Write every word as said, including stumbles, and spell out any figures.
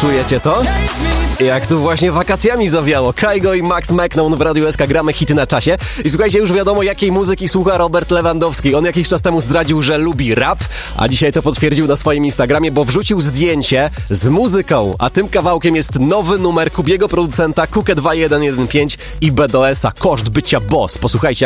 Czujecie to? Jak tu właśnie wakacjami zawiało. Kygo i Max McKnown w Radiu S K gramy hity na czasie. I słuchajcie, już wiadomo, jakiej muzyki słucha Robert Lewandowski. On jakiś czas temu zdradził, że lubi rap, a dzisiaj to potwierdził na swoim Instagramie, bo wrzucił zdjęcie z muzyką, a tym kawałkiem jest nowy numer Kubiego producenta Kukę dwa jeden jeden pięć i B D S a. Koszt bycia boss. Posłuchajcie,